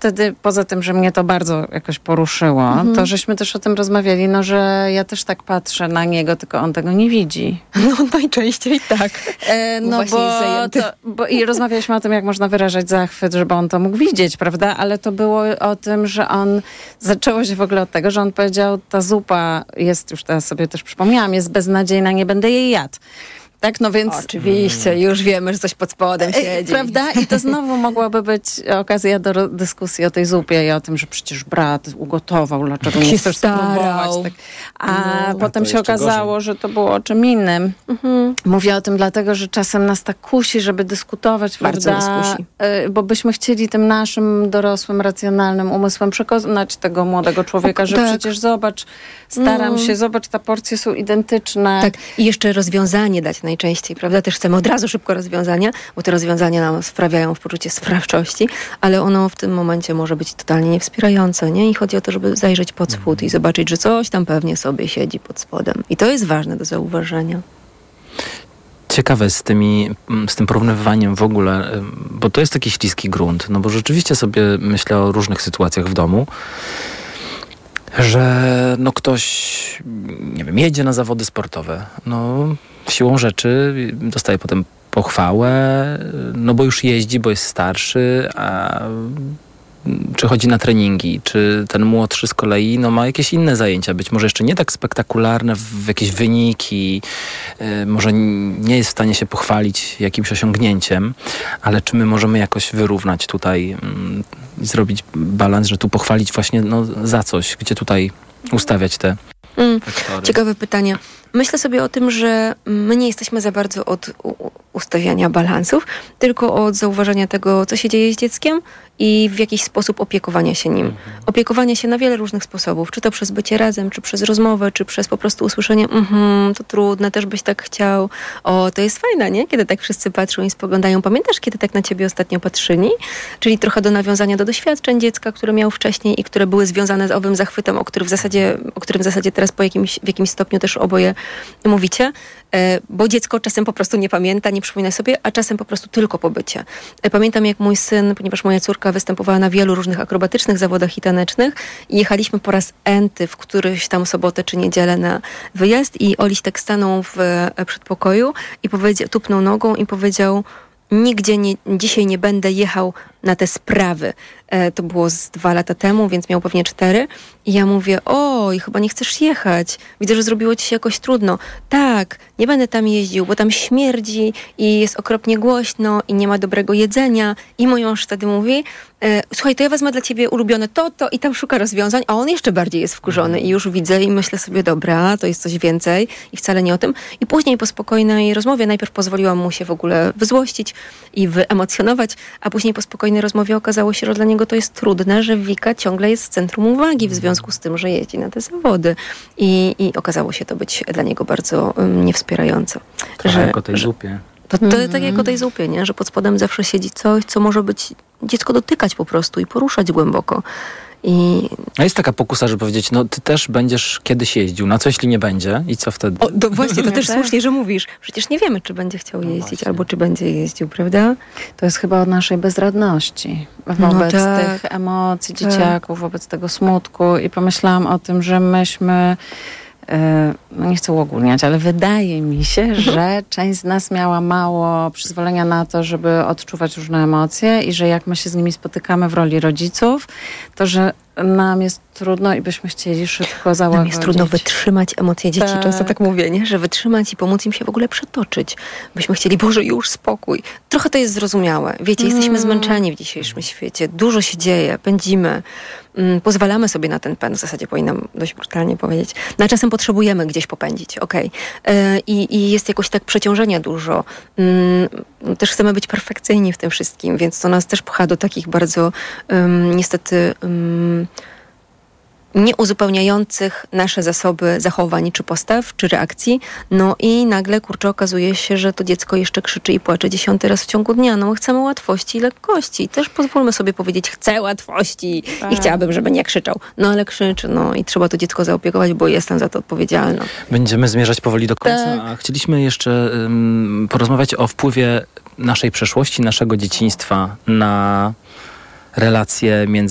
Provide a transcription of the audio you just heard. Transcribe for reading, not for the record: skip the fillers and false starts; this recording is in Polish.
wtedy, poza tym, że mnie to bardzo jakoś poruszyło, to żeśmy też o tym rozmawiali, że ja też tak patrzę na niego, tylko on tego nie widzi. No najczęściej tak. I rozmawialiśmy o tym, jak można wyrażać zachwyt, żeby on to mógł widzieć, prawda? Ale to było o tym, że zaczęło się w ogóle od tego, że on powiedział, ta zupa jest, już teraz sobie też przypomniałam, jest beznadziejna, nie będę jej jadł. Tak, no więc... Oczywiście, już wiemy, że coś pod spodem siedzi. Prawda? I to znowu mogłaby być okazja do dyskusji o tej zupie i o tym, że przecież brat ugotował, dlaczego nie chcesz spróbować. Tak. A potem się okazało, że to było o czym innym. Mówię o tym dlatego, że czasem nas tak kusi, żeby dyskutować, bardzo prawda? nas kusi. Bo byśmy chcieli tym naszym dorosłym, racjonalnym umysłem przekonać tego młodego człowieka, że przecież zobacz, staram się, zobacz, te porcje są identyczne. Tak, i jeszcze rozwiązanie dać najczęściej, prawda? Też chcemy od razu szybko rozwiązania, bo te rozwiązania nam sprawiają poczucie sprawczości, ale ono w tym momencie może być totalnie niewspierające, nie? I chodzi o to, żeby zajrzeć pod spód i zobaczyć, że coś tam pewnie sobie siedzi pod spodem. I to jest ważne do zauważenia. Ciekawe z tym porównywaniem w ogóle, bo to jest taki śliski grunt, no bo rzeczywiście sobie myślę o różnych sytuacjach w domu, że ktoś, nie wiem, jedzie na zawody sportowe. Siłą rzeczy dostaje potem pochwałę, bo już jeździ, bo jest starszy, czy chodzi na treningi, czy ten młodszy z kolei ma jakieś inne zajęcia, być może jeszcze nie tak spektakularne w jakieś wyniki, może nie jest w stanie się pochwalić jakimś osiągnięciem, ale czy my możemy jakoś wyrównać tutaj, zrobić balans, że tu pochwalić właśnie za coś, gdzie tutaj ustawiać te faktory? Ciekawe pytanie. Myślę sobie o tym, że my nie jesteśmy za bardzo od ustawiania balansów, tylko od zauważenia tego, co się dzieje z dzieckiem i w jakiś sposób opiekowania się nim. Opiekowania się na wiele różnych sposobów, czy to przez bycie razem, czy przez rozmowę, czy przez po prostu usłyszenie to trudne, też byś tak chciał. To jest fajne, nie? Kiedy tak wszyscy patrzą i spoglądają. Pamiętasz, kiedy tak na ciebie ostatnio patrzyli? Czyli trochę do nawiązania do doświadczeń dziecka, które miał wcześniej i które były związane z owym zachwytem, o którym w zasadzie teraz w jakimś stopniu też oboje mówicie, bo dziecko czasem po prostu nie pamięta, nie przypomina sobie, a czasem po prostu tylko pobycie. Pamiętam, jak mój syn, ponieważ moja córka występowała na wielu różnych akrobatycznych zawodach i tanecznych i jechaliśmy po raz enty w któryś tam sobotę czy niedzielę na wyjazd i Oliś tak stanął w przedpokoju i tupnął nogą i powiedział: nigdzie dzisiaj nie będę jechał na te sprawy. To było z 2 lata temu, więc miał pewnie 4. I ja mówię: oj, chyba nie chcesz jechać. Widzę, że zrobiło ci się jakoś trudno. Tak, nie będę tam jeździł, bo tam śmierdzi i jest okropnie głośno i nie ma dobrego jedzenia. I mój mąż wtedy mówi: słuchaj, to ja wezmę dla ciebie ulubione to i tam szuka rozwiązań, a on jeszcze bardziej jest wkurzony i już widzę i myślę sobie: dobra, to jest coś więcej i wcale nie o tym. I później po spokojnej rozmowie najpierw pozwoliłam mu się w ogóle wyzłościć i wyemocjonować, a później po spokojnej rozmowie okazało się, że dla niego to jest trudne, że Wika ciągle jest w centrum uwagi w związku z tym, że jeździ na te zawody. I okazało się to być dla niego bardzo niewspierające. Jak o tej zupie. To tak jak o tej zupie, nie? Że pod spodem zawsze siedzi coś, co może być dziecko dotykać po prostu i poruszać głęboko. A jest taka pokusa, żeby powiedzieć: ty też będziesz kiedyś jeździł, na co jeśli nie będzie i co wtedy? Właśnie, to też słusznie, że mówisz. Przecież nie wiemy, czy będzie chciał jeździć, albo czy będzie jeździł, prawda? To jest chyba o naszej bezradności wobec tych emocji dzieciaków, wobec tego smutku i pomyślałam o tym, że myśmy nie chcę uogólniać, ale wydaje mi się, że część z nas miała mało przyzwolenia na to, żeby odczuwać różne emocje i że jak my się z nimi spotykamy w roli rodziców, to że nam jest trudno i byśmy chcieli szybko załagodzić. Nam jest trudno wytrzymać emocje dzieci. Często tak mówię, nie? Że wytrzymać i pomóc im się w ogóle przetoczyć. Byśmy chcieli: Boże, już spokój. Trochę to jest zrozumiałe. Wiecie, jesteśmy zmęczeni w dzisiejszym świecie. Dużo się dzieje, pędzimy. Pozwalamy sobie na ten pęd. W zasadzie powinnam dość brutalnie powiedzieć. No, a czasem potrzebujemy gdzieś popędzić. Okej. I jest jakoś tak przeciążenia dużo. Też chcemy być perfekcyjni w tym wszystkim, więc to nas też pcha do takich bardzo niestety nieuzupełniających nasze zasoby zachowań, czy postaw, czy reakcji. No i nagle, okazuje się, że to dziecko jeszcze krzyczy i płacze 10 raz w ciągu dnia. No chcemy łatwości i lekkości. Też pozwólmy sobie powiedzieć: chcę łatwości i chciałabym, żeby nie krzyczał. No ale krzyczy, i trzeba to dziecko zaopiekować, bo jestem za to odpowiedzialna. Będziemy zmierzać powoli do końca, a chcieliśmy jeszcze porozmawiać o wpływie naszej przeszłości, naszego dzieciństwa na relacje między